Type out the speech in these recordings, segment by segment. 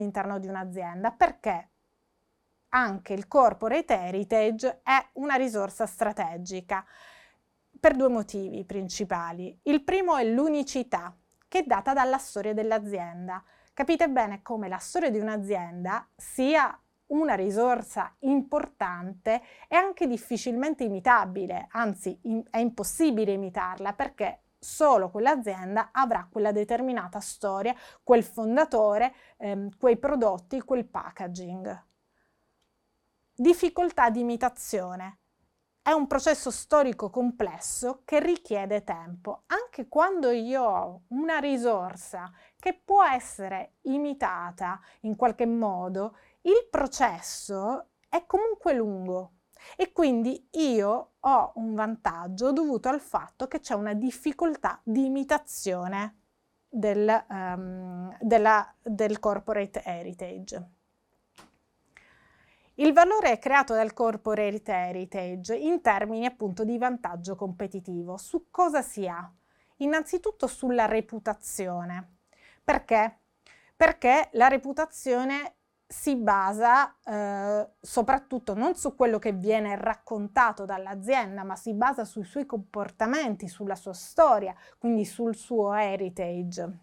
all'interno di un'azienda, perché anche il corporate heritage è una risorsa strategica per due motivi principali. Il primo è l'unicità, che è data dalla storia dell'azienda. Capite bene come la storia di un'azienda sia una risorsa importante e anche difficilmente imitabile, anzi è impossibile imitarla, perché solo quell'azienda avrà quella determinata storia, quel fondatore, quei prodotti, quel packaging. Difficoltà di imitazione. È un processo storico complesso che richiede tempo. Anche quando io ho una risorsa che può essere imitata in qualche modo, il processo è comunque lungo e quindi io ho un vantaggio dovuto al fatto che c'è una difficoltà di imitazione del corporate heritage. Il valore è creato dal corporate heritage in termini appunto di vantaggio competitivo. Su cosa si ha? Innanzitutto sulla reputazione. Perché? Perché la reputazione si basa soprattutto non su quello che viene raccontato dall'azienda, ma si basa sui suoi comportamenti, sulla sua storia, quindi sul suo heritage.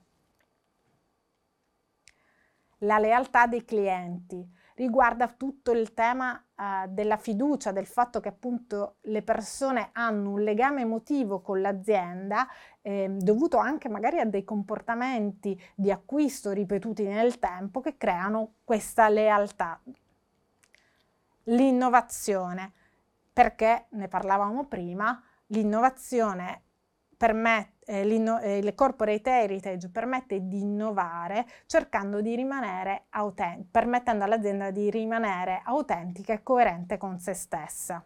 La lealtà dei clienti riguarda tutto il tema della fiducia, del fatto che appunto le persone hanno un legame emotivo con l'azienda dovuto anche magari a dei comportamenti di acquisto ripetuti nel tempo che creano questa lealtà. L'innovazione, perché ne parlavamo prima, l'innovazione il corporate heritage permette di innovare cercando di rimanere permettendo all'azienda di rimanere autentica e coerente con se stessa.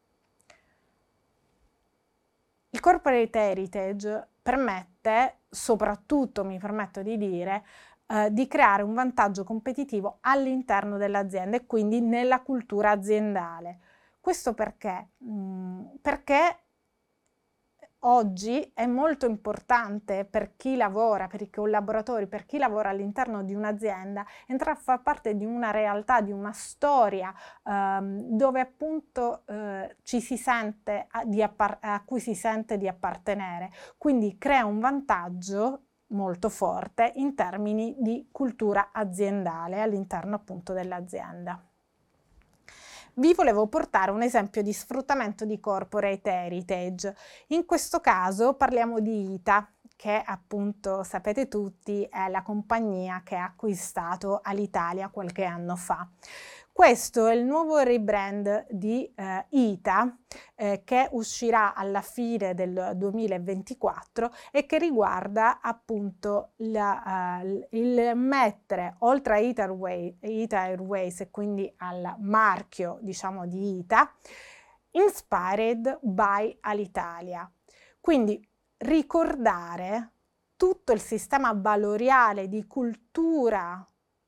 Il corporate heritage permette, soprattutto mi permetto di dire, di creare un vantaggio competitivo all'interno dell'azienda e quindi nella cultura aziendale. Questo perché? Perché oggi è molto importante per chi lavora, per i collaboratori, per chi lavora all'interno di un'azienda, entrare a far parte di una realtà, di una storia dove appunto ci si sente a cui si sente di appartenere. Quindi crea un vantaggio molto forte in termini di cultura aziendale all'interno appunto dell'azienda. Vi volevo portare un esempio di sfruttamento di corporate heritage. In questo caso parliamo di ITA, che appunto sapete tutti è la compagnia che ha acquistato Alitalia qualche anno fa. Questo è il nuovo rebrand di ITA che uscirà alla fine del 2024 e che riguarda appunto il mettere, oltre a ITA Airways e quindi al marchio diciamo di ITA, Inspired by Alitalia. Quindi ricordare tutto il sistema valoriale di cultura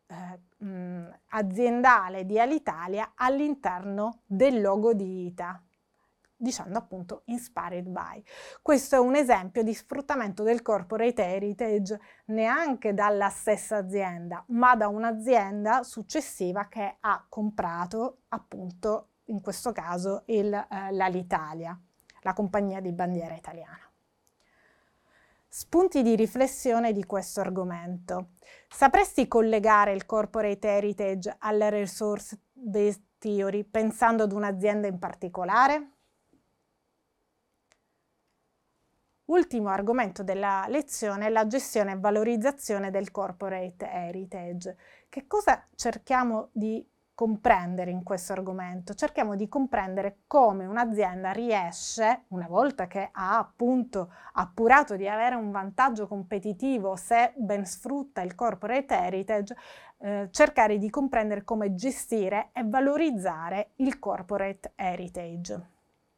aziendale di Alitalia all'interno del logo di ITA, dicendo appunto Inspired by. Questo è un esempio di sfruttamento del corporate heritage neanche dalla stessa azienda, ma da un'azienda successiva che ha comprato appunto in questo caso l'Alitalia, la compagnia di bandiera italiana. Spunti di riflessione di questo argomento. Sapresti collegare il corporate heritage alla resource-based theory pensando ad un'azienda in particolare? Ultimo argomento della lezione è la gestione e valorizzazione del corporate heritage. Che cosa cerchiamo di comprendere in questo argomento? Cerchiamo di comprendere come un'azienda riesce, una volta che ha appunto appurato di avere un vantaggio competitivo se ben sfrutta il corporate heritage, cercare di comprendere come gestire e valorizzare il corporate heritage.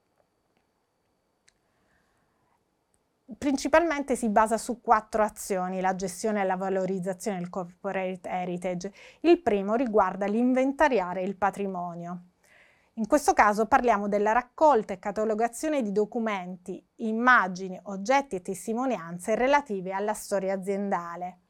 Principalmente si basa su 4 azioni la gestione e la valorizzazione del corporate heritage. Il primo riguarda l'inventariare il patrimonio. In questo caso parliamo della raccolta e catalogazione di documenti, immagini, oggetti e testimonianze relative alla storia aziendale.